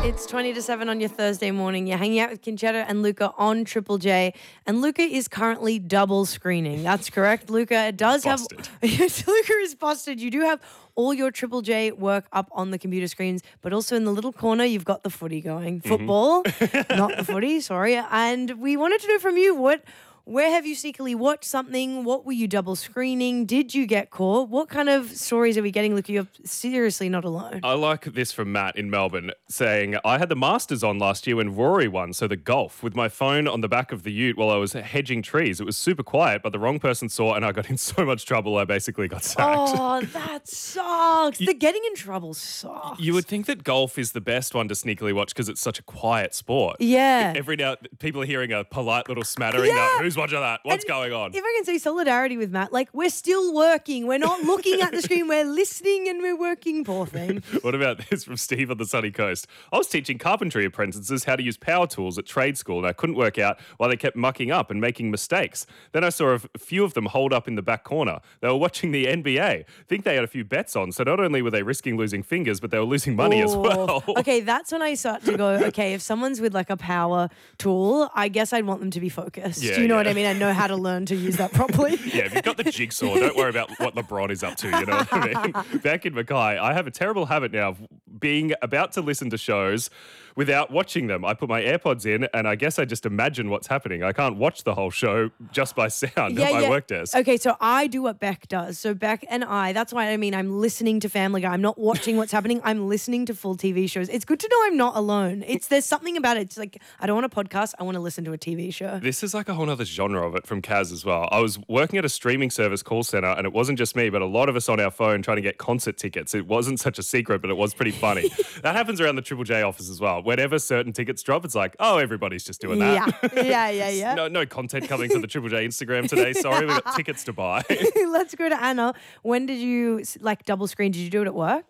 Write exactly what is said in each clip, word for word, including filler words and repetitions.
It's twenty to seven on your Thursday morning. You're hanging out with Conchetta and Luca on Triple J. And Luca is currently double screening. That's correct, Luca. It does Busted. have... Luca is busted. You do have all your Triple J work up on the computer screens, but also in the little corner, you've got the footy going. Football, not the footy, sorry. And we wanted to know from you, what... Where have you sneakily watched something? What were you double screening? Did you get caught? What kind of stories are we getting? Look, you're seriously not alone. I like this from Matt in Melbourne saying, I had the Masters on last year when Rory won, so the golf, with my phone on the back of the ute while I was hedging trees. It was super quiet, but the wrong person saw and I got in so much trouble I basically got sacked. Oh, that sucks. The getting in trouble sucks. You would think that golf is the best one to sneakily watch because it's such a quiet sport. Yeah. Every now, people are hearing a polite little smattering. Yeah. Go, who's watching that? What's And going on? If I can say solidarity with Matt, like, we're still working. We're not looking at the screen. We're listening and we're working, poor thing. What about this from Steve on the sunny coast? I was teaching carpentry apprentices how to use power tools at trade school, and I couldn't work out why they kept mucking up and making mistakes. Then I saw a f- few of them holed up in the back corner. They were watching the N B A. I think they had a few bets on, so not only were they risking losing fingers, but they were losing money as well. Oh. Okay, that's when I start to go, okay, if someone's with like a power tool, I guess I'd want them to be focused. Yeah, Do you know yeah. what I mean? I know how to learn to use that properly. Yeah, if you've got the jigsaw, don't worry about what LeBron is up to, you know what I mean? Back in Mackay, I have a terrible habit now of being about to listen to shows without watching them. I put my AirPods in and I guess I just imagine what's happening. I can't watch the whole show just by sound at my work desk. Okay, so I do what Beck does. So Beck and I, that's why I mean I'm listening to Family Guy. I'm not watching what's happening. I'm listening to full T V shows. It's good to know I'm not alone. It's There's something about it. It's like, I don't want a podcast. I want to listen to a T V show. This is like a whole other genre of it from Kaz as well. I was working at a streaming service call center and it wasn't just me, but a lot of us on our phone trying to get concert tickets. It wasn't such a secret, but it was pretty funny. That happens around the Triple J office as well. Whenever certain tickets drop, it's like, oh, everybody's just doing that. Yeah, yeah, yeah, yeah. no, no content coming to the Triple J Instagram today. Sorry, we've got tickets to buy. Let's go to Anna. When did you like double screen? Did you do it at work?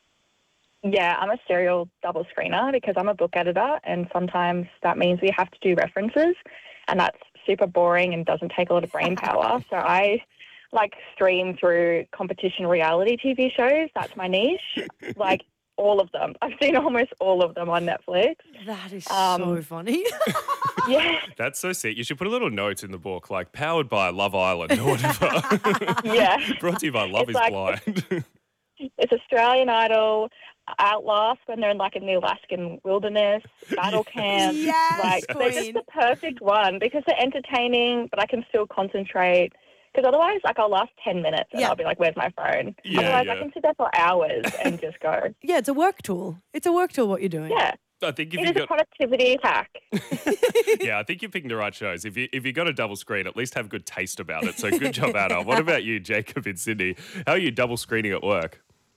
Yeah, I'm a serial double screener because I'm a book editor, and sometimes that means we have to do references, and that's super boring and doesn't take a lot of brain power. So I like stream through competition reality T V shows. That's my niche. Like all of them. I've seen almost all of them on Netflix. That is Um, so funny. Yeah, That's so sick. You should put a little note in the book, like powered by Love Island or whatever. yeah. Brought to you by Love It's is like- Blind. It's Australian Idol, Outlast when they're in like in the Alaskan wilderness, battle camp. Yes, like they're just queen. the perfect one because they're entertaining, but I can still concentrate. Because otherwise, like I'll last ten minutes and Yeah. I'll be like, "Where's my phone?" Yeah, otherwise, yeah. I can sit there for hours and just go. Yeah, it's a work tool. It's a work tool what you're doing. Yeah, I think if it you is a got productivity hack. yeah, I think you're picking the right shows. If you if you got a double screen, at least have good taste about it. So good job, Anna. What about you, Jacob in Sydney? How are you double screening at work?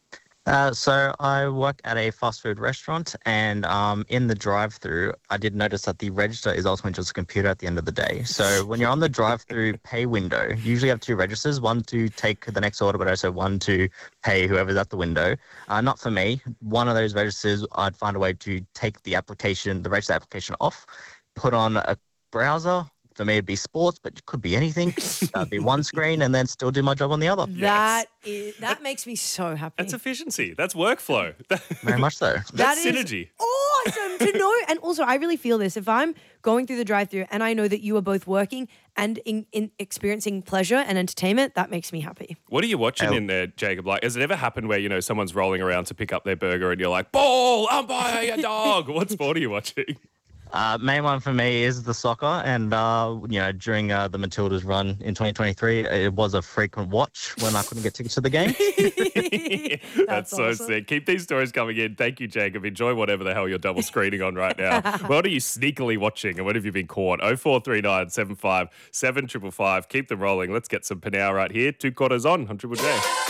Uh, so I work at a fast food restaurant, and um, in the drive-through, I did notice that the register is ultimately just a computer at the end of the day. So when you're on the drive-through pay window, you usually have two registers, one to take the next order, but also one to pay whoever's at the window. Uh, not for me. One of those registers, I'd find a way to take the application, the register application off, put on a browser. For me, it'd be sports, but it could be anything. That'd be one screen, and then still do my job on the other. That is that makes me so happy. That's efficiency. That's workflow. Very much so. That's That is synergy. awesome to know. And also, I really feel this. If I'm going through the drive-through and I know that you are both working and in, in experiencing pleasure and entertainment, that makes me happy. What are you watching Oh. in there, Jacob? Like, has it ever happened where, you know, someone's rolling around to pick up their burger and you're like, ball, umpire, your dog? What sport are you watching? Uh, main one for me is the soccer, and uh, you know, during uh, the Matildas run in twenty twenty-three, it was a frequent watch when I couldn't get tickets to the game. That's, That's so awesome. sick. Keep these stories coming in. Thank you, Jacob. Enjoy whatever the hell you're double screening on right now. What are you sneakily watching, and when have you been caught? oh four three nine, seven five seven five five. Keep them rolling. Let's get some Panau right here. Two quarters on on Triple J.